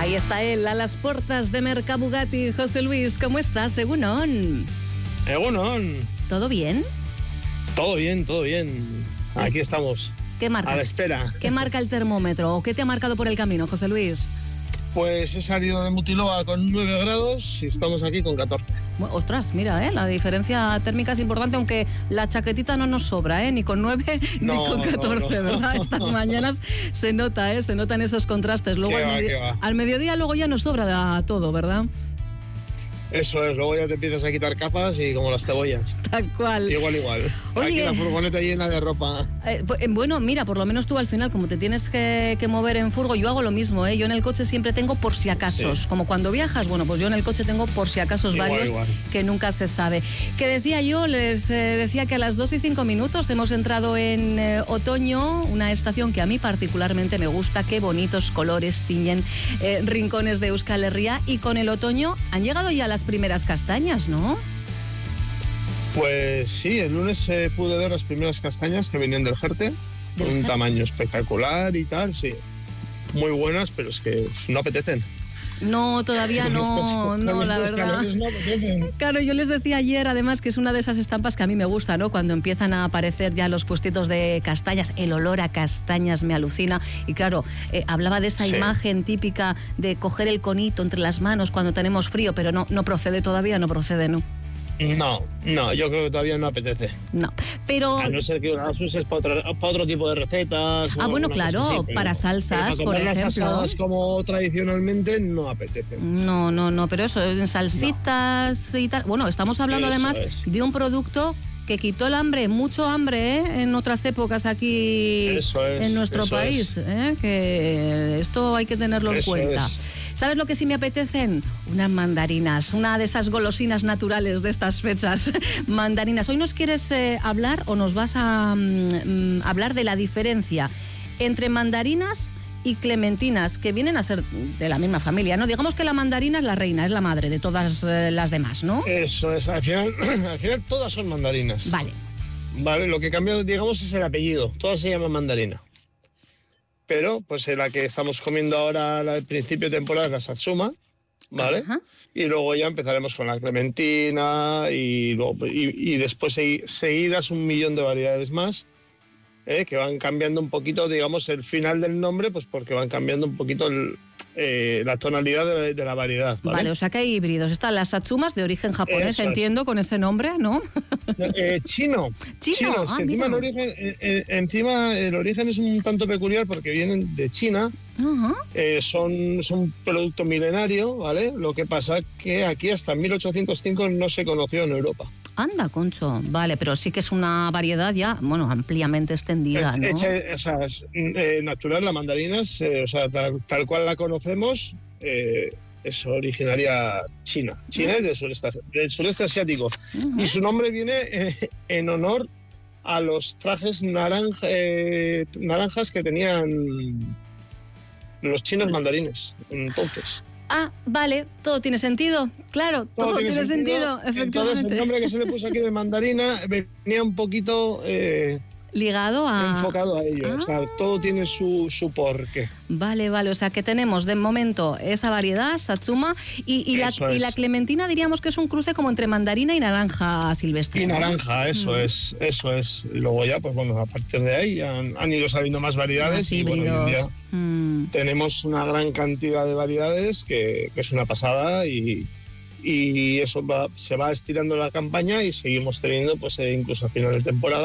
Ahí está él, a las puertas de Mercabugatti. José Luis, ¿cómo estás? Egunon. Egunon. ¿Todo bien? Todo bien, todo bien. Aquí estamos. ¿Qué marca? A la espera. ¿Qué marca el termómetro? ¿O qué te ha marcado por el camino, José Luis? Pues he salido de Mutiloa con 9 grados y estamos aquí con 14. Bueno, ostras, mira, la diferencia térmica es importante, aunque la chaquetita no nos sobra, ni con 9 ni con 14, no. ¿Verdad? Estas mañanas se nota, se notan esos contrastes. Luego al mediodía luego ya nos sobra todo, ¿verdad? Eso es, luego ya te empiezas a quitar capas y como las cebollas. Tal cual. Igual. Oye, aquí la furgoneta llena de ropa. Bueno, mira, por lo menos tú al final, como te tienes que mover en furgo, yo hago lo mismo, Yo en el coche siempre tengo por si acaso. Sí. Como cuando viajas, bueno, pues yo en el coche tengo por si acaso varios que nunca se sabe. Que decía yo, les decía que a las 2:05 hemos entrado en otoño, una estación que a mí particularmente me gusta. Qué bonitos colores tiñen rincones de Euskal Herria, y con el otoño han llegado ya las primeras castañas, ¿no? Pues sí, el lunes pude ver las primeras castañas que venían del Jerte, con un tamaño espectacular y tal, sí. Muy buenas, pero es que no apetecen. No, todavía no, la verdad. No apetecen. Claro, yo les decía ayer, además, que es una de esas estampas que a mí me gusta, ¿no? Cuando empiezan a aparecer ya los puestitos de castañas, el olor a castañas me alucina. Y claro, hablaba de esa imagen típica de coger el conito entre las manos cuando tenemos frío, pero no procede todavía, ¿no? No, yo creo que todavía no apetece. No, pero... A no ser que las uses para otro tipo de recetas. Bueno, claro, así, para salsas, por ejemplo. Las asadas como tradicionalmente no apetece. No, pero eso, en salsitas y tal. Bueno, estamos hablando además de un producto que quitó el hambre, mucho hambre, en otras épocas aquí en nuestro país. Que esto hay que tenerlo en cuenta. ¿Sabes lo que sí me apetecen? Unas mandarinas, una de esas golosinas naturales de estas fechas. Mandarinas. Hoy nos quieres hablar o nos vas a hablar de la diferencia entre mandarinas y clementinas, que vienen a ser de la misma familia, ¿no? Digamos que la mandarina es la reina, es la madre de todas las demás, ¿no? Eso es, al final todas son mandarinas. Vale, lo que cambia, digamos, es el apellido. Todas se llaman mandarina. Pero, pues la que estamos comiendo ahora al principio de temporada es la satsuma, ¿vale? Ajá. Y luego ya empezaremos con la clementina y después seguidas 1.000.000 de variedades más, que van cambiando un poquito, digamos, el final del nombre, pues porque van cambiando un poquito la tonalidad de la variedad. Vale, o sea que hay híbridos. Están las satsumas de origen japonés, entiendo, con ese nombre, ¿no? Chino. Es que encima el origen es un tanto peculiar porque vienen de China. Uh-huh. Son producto milenario, ¿vale? Lo que pasa que aquí hasta 1805 no se conoció en Europa. Anda, concho. Vale, pero sí que es una variedad ya, ampliamente extendida, ¿no? Natural, la mandarina, tal cual la conocemos, es originaria China y del sureste asiático. Uh-huh. Y su nombre viene en honor a los trajes naranjas que tenían los chinos mandarines entonces. Vale, todo tiene sentido, claro, todo tiene sentido, efectivamente. Entonces el nombre que se le puso aquí de mandarina venía un poquito... ligado a... enfocado a ello, todo tiene su porqué. Vale, o sea que tenemos de momento esa variedad, satsuma, y la clementina diríamos que es un cruce como entre mandarina y naranja silvestre. Y naranja, eso es. Y luego ya, pues bueno, a partir de ahí han ido saliendo más variedades y bueno, hoy en día tenemos una gran cantidad de variedades que es una pasada y eso se va estirando la campaña y seguimos teniendo pues incluso a final de temporada